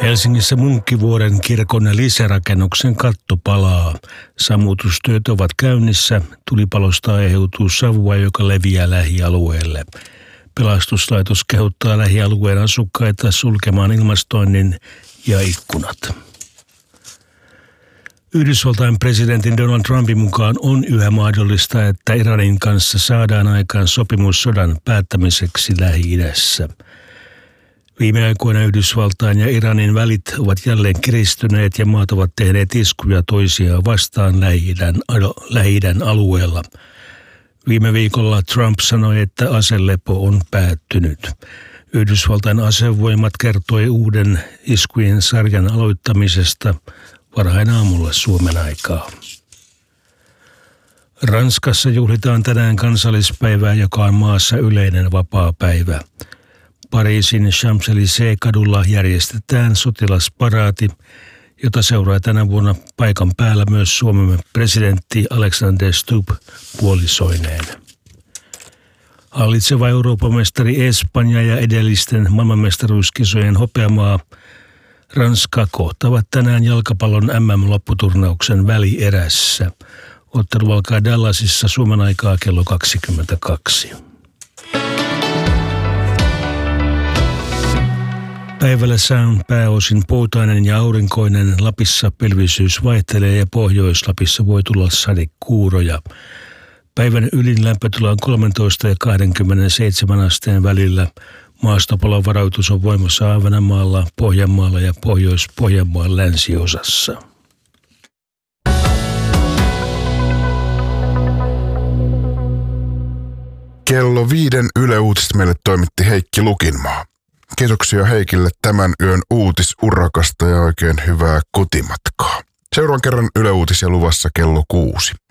Helsingissä Munkkivuoren kirkon lisärakennuksen katto palaa. Sammutustyöt ovat käynnissä. Tulipalosta aiheutuu savua, joka leviää lähialueelle. Pelastuslaitos kehottaa lähialueen asukkaita sulkemaan ilmastoinnin ja ikkunat. Yhdysvaltain presidentin Donald Trumpin mukaan on yhä mahdollista, että Iranin kanssa saadaan aikaan sopimus sodan päättämiseksi Lähi-idässä. Viime aikoina Yhdysvaltain ja Iranin välit ovat jälleen kiristyneet ja maat ovat tehneet iskuja toisiaan vastaan Lähi-idän alueella. Viime viikolla Trump sanoi, että aselepo on päättynyt. Yhdysvaltain asevoimat kertoi uuden iskujen sarjan aloittamisesta varhain aamulla Suomen aikaa. Ranskassa juhlitaan tänään kansallispäivää, joka on maassa yleinen vapaapäivä. Pariisin Champs-Élysées-kadulla järjestetään sotilasparaati, jota seuraa tänä vuonna paikan päällä myös Suomen presidentti Alexander Stubb puolisoineen. Hallitseva Euroopan mestari Espanja ja edellisten maailmanmestaruuskisojen hopeamaa Ranska kohtaavat tänään jalkapallon MM-lopputurnauksen välierässä. Ottelu alkaa Dallasissa Suomen aikaa kello 22. Päivällä sää on pääosin poutainen ja aurinkoinen. Lapissa pilvisyys vaihtelee ja Pohjois-Lapissa voi tulla sadekuuroja. Päivän ylin lämpötila on 13 ja 27 asteen välillä. Maastopalovaroitus on voimassa Ahvenanmaalla, Pohjanmaalla ja Pohjois-Pohjanmaan länsiosassa. Kello 5 Yle Uutiset meille toimitti Heikki Lukinmaa. Kiitoksia Heikille tämän yön uutisurakasta ja oikein hyvää kotimatkaa. Seuraavan kerran Yle Uutisia luvassa kello 6.